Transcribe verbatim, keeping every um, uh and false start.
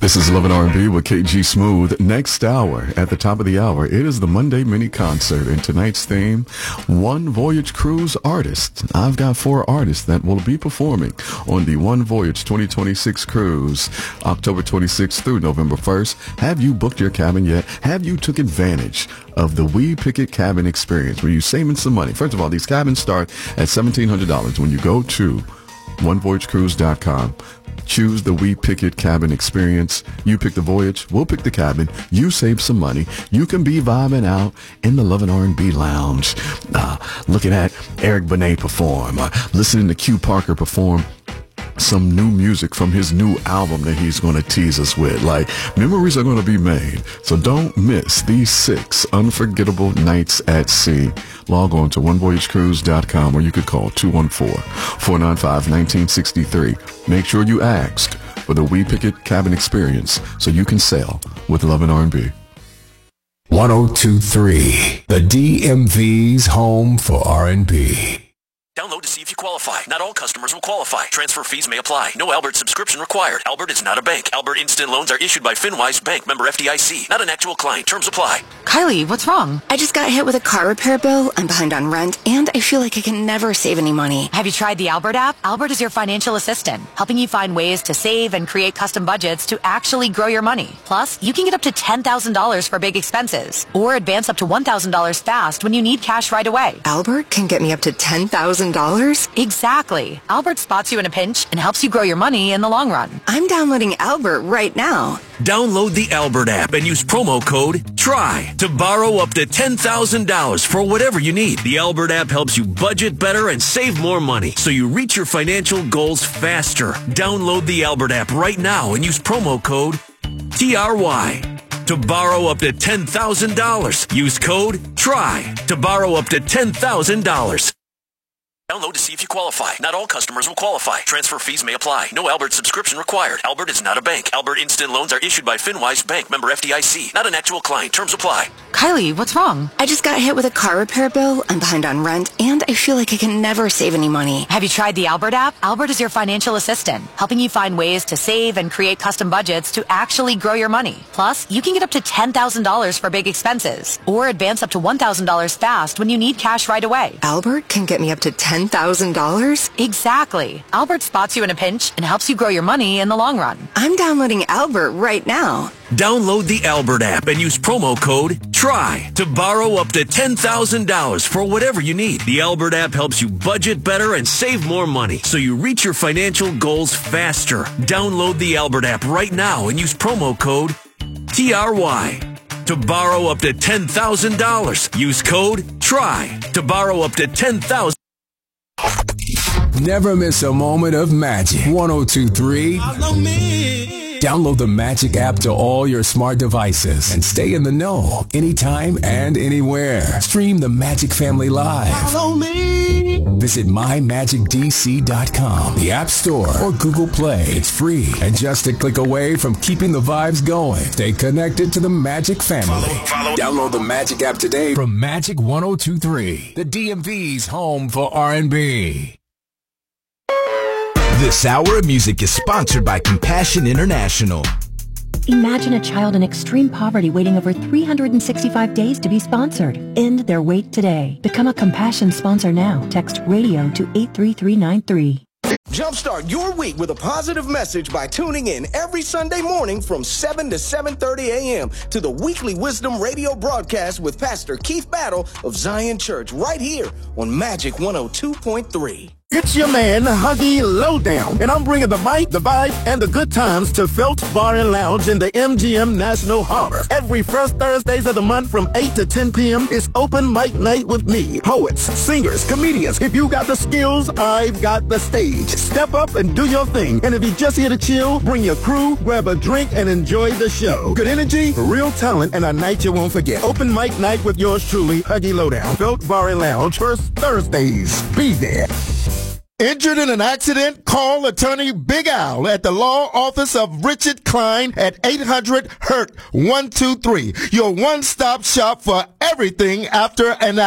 This is Love and R and B with K G Smooth. Next hour, at the top of the hour, it is the Monday mini concert. And tonight's theme, One Voyage Cruise Artist. I've got four artists that will be performing on the One Voyage twenty twenty-six cruise, October twenty-sixth through November first. Have you booked your cabin yet? Have you took advantage of the We Pick It cabin experience where you're saving some money? First of all, these cabins start at seventeen hundred dollars when you go to one voyage cruise dot com. Choose the We Pick It cabin experience. You pick the voyage, we'll pick the cabin. You save some money. You can be vibing out in the Love and R and B lounge, uh, looking at Eric Benet perform, uh, listening to Q Parker perform some new music from his new album that he's going to tease us with. Like, memories are going to be made. So don't miss these six unforgettable nights at sea. Log on to one voyage cruise dot com or you could call two one four, four nine five, one nine six three. Make sure you ask for the We Pick It cabin experience so you can sail with Love and R and B. one oh two point three, the D M V's home for R and B. Download to see if you qualify. Not all customers will qualify. Transfer fees may apply. No Albert subscription required. Albert is not a bank. Albert Instant Loans are issued by FinWise Bank, member F D I C. Not an actual client. Terms apply. Kylie, what's wrong? I just got hit with a car repair bill. I'm behind on rent, and I feel like I can never save any money. Have you tried the Albert app? Albert is your financial assistant, helping you find ways to save and create custom budgets to actually grow your money. Plus, you can get up to ten thousand dollars for big expenses, or advance up to one thousand dollars fast when you need cash right away. Albert can get me up to ten thousand dollars? Exactly. Albert spots you in a pinch and helps you grow your money in the long run. I'm downloading Albert right now. Download the Albert app and use promo code TRY to borrow up to ten thousand dollars for whatever you need. The Albert app helps you budget better and save more money so you reach your financial goals faster. Download the Albert app right now and use promo code T R Y to borrow up to ten thousand dollars. Use code TRY to borrow up to ten thousand dollars. Download to see if you qualify. Not all customers will qualify. Transfer fees may apply. No Albert subscription required. Albert is not a bank. Albert Instant Loans are issued by FinWise Bank, member F D I C. Not an actual client. Terms apply. Kylie, what's wrong? I just got hit with a car repair bill. I'm behind on rent, and I feel like I can never save any money. Have you tried the Albert app? Albert is your financial assistant, helping you find ways to save and create custom budgets to actually grow your money. Plus, you can get up to ten thousand dollars for big expenses, or advance up to one thousand dollars fast when you need cash right away. Albert can get me up to ten thousand dollars? Exactly. Albert spots you in a pinch and helps you grow your money in the long run. I'm downloading Albert right now. Download the Albert app and use promo code TRY to borrow up to ten thousand dollars for whatever you need. The Albert app helps you budget better and save more money so you reach your financial goals faster. Download the Albert app right now and use promo code T R Y to borrow up to ten thousand dollars. Use code TRY to borrow up to ten thousand dollars. Never miss a moment of magic. one oh two point three. Download the Magic app to all your smart devices and stay in the know anytime and anywhere. Stream the Magic Family live. Visit my magic d c dot com, the App Store, or Google Play. It's free and just a click away from keeping the vibes going. Stay connected to the Magic Family. Follow, follow. Download the Magic app today from Magic one oh two point three, the D M V's home for R and B. This hour of music is sponsored by Compassion International. Imagine a child in extreme poverty waiting over three hundred sixty-five days to be sponsored. End their wait today. Become a Compassion sponsor now. Text radio to eight three three nine three. Jumpstart your week with a positive message by tuning in every Sunday morning from seven to seven thirty a.m. to the weekly Wisdom Radio broadcast with Pastor Keith Battle of Zion Church right here on Magic one oh two point three. It's your man, Huggy Lowdown, and I'm bringing the mic, the vibe, and the good times to Phelps Bar and Lounge in the M G M National Harbor. Every first Thursdays of the month from eight to ten p.m. is open mic night with me. Poets, singers, comedians. If you got the skills, I've got the stage. Step up and do your thing. And if you're just here to chill, bring your crew, grab a drink, and enjoy the show. Good energy, real talent, and a night you won't forget. Open mic night with yours truly, Huggy Lowdown. Phelps Bar and Lounge, first Thursdays. Be there. Injured in an accident? Call attorney Big Al at the law office of Richard Klein at eight hundred hurt one two three. Your one-stop shop for everything after an accident.